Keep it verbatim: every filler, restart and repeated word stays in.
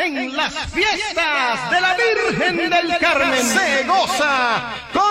en las fiestas de la Virgen del Carmen se goza con